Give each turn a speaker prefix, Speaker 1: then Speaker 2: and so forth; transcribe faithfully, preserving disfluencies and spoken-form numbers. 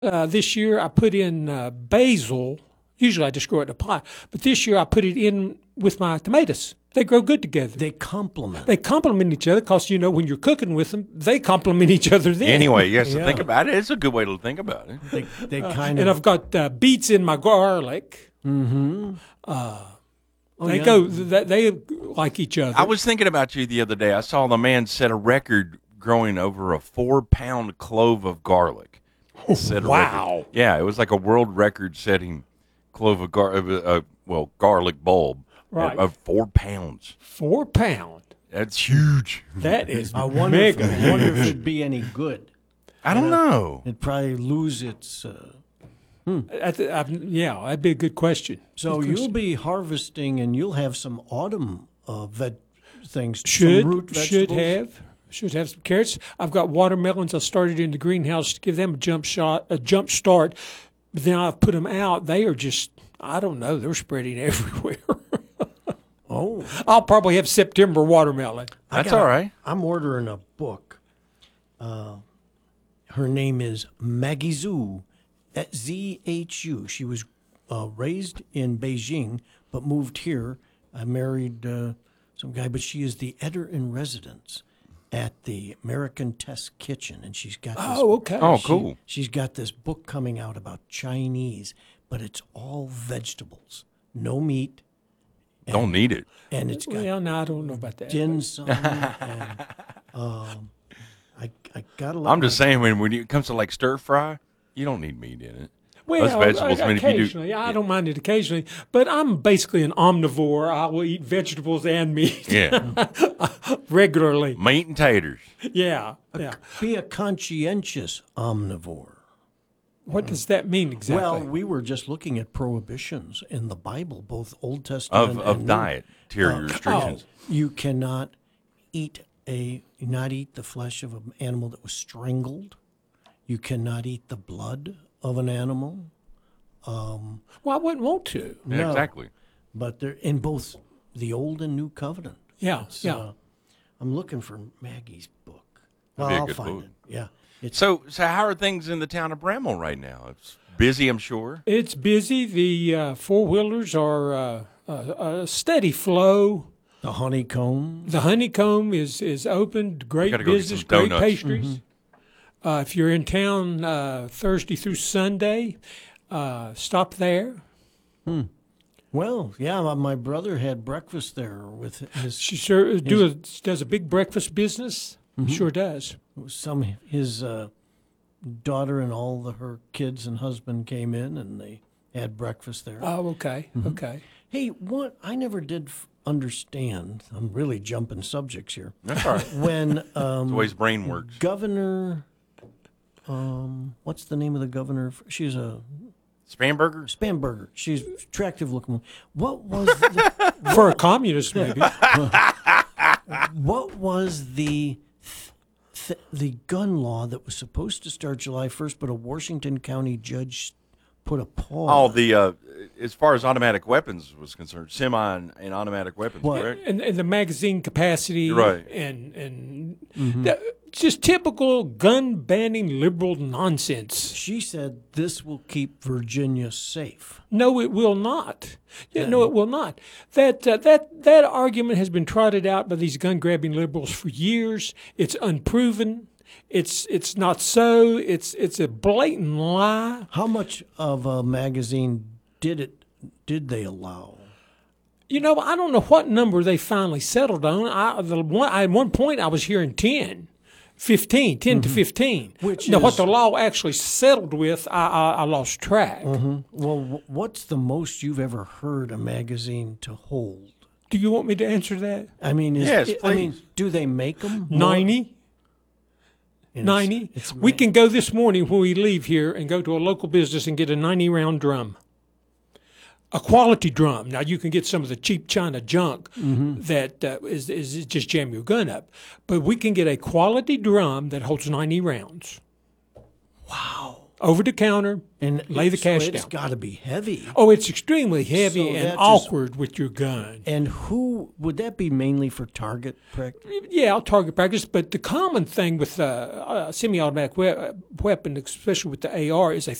Speaker 1: Uh, this year I put in uh, basil. Usually I just grow it in a pot, but this year I put it in with my tomatoes. They grow good together.
Speaker 2: They complement.
Speaker 1: They complement each other because, you know, when you're cooking with them, they complement each other then.
Speaker 3: Anyway, yes,
Speaker 2: Yeah.
Speaker 3: to think about it. It's a good way to think about it.
Speaker 2: They, they kind
Speaker 1: And
Speaker 2: of.
Speaker 1: I've got uh, beets in my garlic.
Speaker 2: Mm-hmm.
Speaker 1: Uh,
Speaker 2: Oh,
Speaker 1: they
Speaker 2: yeah.
Speaker 1: go. They, they like each other.
Speaker 3: I was thinking about you the other day. I saw the man set a record growing over a four-pound clove of garlic. Set a
Speaker 1: Wow.
Speaker 3: record. Yeah, it was like a world record-setting clove of gar- uh, uh, well, garlic bulb
Speaker 1: Right.
Speaker 3: of four pounds.
Speaker 1: Four pound.
Speaker 3: That's huge.
Speaker 1: That is
Speaker 2: I wonder, if,
Speaker 1: mega.
Speaker 2: I wonder if it'd be any good.
Speaker 3: I don't know.
Speaker 2: It'd probably lose its. Uh,
Speaker 1: I th- I, yeah, that'd be a good question.
Speaker 2: so
Speaker 1: Good
Speaker 2: you'll
Speaker 1: question.
Speaker 2: be harvesting, and you'll have some autumn uh, veg things.
Speaker 1: should
Speaker 2: some root
Speaker 1: should
Speaker 2: vegetables.
Speaker 1: have should have some carrots. I've got watermelons. I started in the greenhouse to give them a jump shot, a jump start. But then I've put them out. They are just, I don't know, they're spreading everywhere.
Speaker 2: Oh,
Speaker 1: I'll probably have September watermelon.
Speaker 2: I
Speaker 3: That's
Speaker 2: got-
Speaker 3: all right.
Speaker 2: I'm ordering a book. Uh, her name is Maggie Zhu, Z H U. She was uh, raised in Beijing but moved here. I married uh, some guy, but she is the editor in residence at the American Test Kitchen, and she's got this,
Speaker 1: Oh, okay.
Speaker 3: Oh,
Speaker 2: she-
Speaker 3: cool.
Speaker 2: she's got this book coming out about Chinese, but it's all vegetables, no meat,
Speaker 3: Don't need it.
Speaker 2: and it's got
Speaker 1: Well, no, I don't know about that.
Speaker 2: dim sum. and, um, I I got a lot.
Speaker 3: I'm just saying, when, when it comes to like stir fry, you don't need meat in it.
Speaker 1: Well,
Speaker 3: Those vegetables, I mean, if you do-
Speaker 1: occasionally, I don't mind it occasionally, but I'm basically an omnivore. I will eat vegetables and meat
Speaker 3: Yeah.
Speaker 1: regularly.
Speaker 3: Meat and taters.
Speaker 1: Yeah, yeah.
Speaker 2: Be a conscientious omnivore.
Speaker 1: What does that mean exactly?
Speaker 2: Well, we were just looking at prohibitions in the Bible, both Old Testament
Speaker 3: Of,
Speaker 2: and
Speaker 3: of
Speaker 2: New.
Speaker 3: dietary
Speaker 2: Uh,
Speaker 3: restrictions.
Speaker 2: You cannot eat a not eat the flesh of an animal that was strangled. You cannot eat the blood of an animal.
Speaker 1: well, I wouldn't want to.
Speaker 3: Yeah,
Speaker 2: no.
Speaker 3: exactly.
Speaker 2: But they're in both the Old and New Covenant.
Speaker 1: Yeah, yeah.
Speaker 2: Uh, I'm looking for Maggie's book. Well,
Speaker 3: That'd be a
Speaker 2: I'll
Speaker 3: good
Speaker 2: find
Speaker 3: book.
Speaker 2: it. Yeah. It's
Speaker 3: So, so how are things in the town of Bramwell right now? It's busy, I'm sure.
Speaker 1: It's busy. The uh, four wheelers are uh, a, a steady flow.
Speaker 2: the honeycomb.
Speaker 1: The honeycomb is is opened. Great
Speaker 3: gotta go get
Speaker 1: business,
Speaker 3: some
Speaker 1: great
Speaker 3: donuts.
Speaker 1: pastries. Uh, if you're in town uh, Thursday through Sunday, uh, stop there.
Speaker 2: Well, yeah, my- my brother had breakfast there with his
Speaker 1: She sure do a, does a big breakfast business. Sure does.
Speaker 2: some his uh, daughter and all the, her kids and husband came in and they had breakfast there.
Speaker 1: Oh, okay, okay.
Speaker 2: Hey, what I never did f- understand. I'm really jumping subjects here.
Speaker 3: That's all right.
Speaker 2: When
Speaker 3: the
Speaker 2: um,
Speaker 3: way his brain works.
Speaker 2: Governor, um, what's the name of the governor? She's a
Speaker 3: Spanberger?
Speaker 2: Spanberger. She's attractive looking. What was the,
Speaker 1: For a communist, maybe.
Speaker 2: what was the th- the gun law that was supposed to start July first, but a Washington County judge put a pause?
Speaker 3: Oh, the uh, as far as automatic weapons was concerned, semi and, and automatic weapons,
Speaker 2: What?
Speaker 3: correct?
Speaker 1: and, and the magazine capacity,
Speaker 3: Right.
Speaker 1: and and the- just typical gun banning liberal nonsense.
Speaker 2: She said this will keep Virginia safe.
Speaker 1: No, it will not. Yeah, no, it will not. That uh, that that argument has been trotted out by these gun grabbing liberals for years. It's unproven. It's it's not so. It's it's a blatant lie.
Speaker 2: How much of a magazine did it did they allow?
Speaker 1: You know, I don't know what number they finally settled on. I, the one, I, at one point, I was hearing ten, fifteen, ten to fifteen.
Speaker 2: Which
Speaker 1: now, what
Speaker 2: is-
Speaker 1: the law actually settled with, I, I, I lost track.
Speaker 2: Well, wh- what's the most you've ever heard a magazine to hold?
Speaker 1: Do you want me to answer that?
Speaker 2: I mean, is,
Speaker 3: Yes,
Speaker 2: I mean,
Speaker 3: please.
Speaker 2: do they make them?
Speaker 1: ninety? ninety?
Speaker 2: It's,
Speaker 1: We
Speaker 2: ma-
Speaker 1: can go this morning when we leave here and go to a local business and get a ninety round drum. A quality drum. Now, you can get some of the cheap China junk that uh, is, is just jam your gun up. But we can get a quality drum that holds ninety rounds.
Speaker 2: Wow.
Speaker 1: over the counter,
Speaker 2: And
Speaker 1: lay the
Speaker 2: so
Speaker 1: cash
Speaker 2: it's
Speaker 1: down.
Speaker 2: got to be heavy.
Speaker 1: Oh, it's extremely heavy
Speaker 2: So
Speaker 1: and
Speaker 2: that just-
Speaker 1: awkward with your gun.
Speaker 2: And who would that be mainly for target practice?
Speaker 1: Yeah, I'll target practice, but the common thing with uh, a semi-automatic we- weapon, especially with the A R, is they